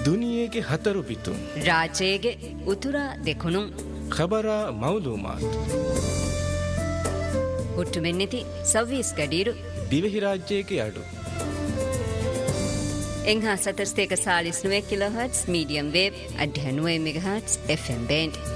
ದುನಿಯೆಗೆ ಹತರು ಬಿತ್ತು ರಾಜೇಗೆ ಉತುರ ದೆಕುನು ಖಬರ ಮೌಲೂಮಾತ್ ಹುಟ್ಟು ಮೆನ್ನಿತಿ ಸವ್ವೀಸ್ ಗಡೀರು ದಿವೆಹಿ ರಾಜ್ಯಕ್ಕೆ ಅಡು ಎಂಘಾ 740 kilohertz medium wave 89 megahertz FM band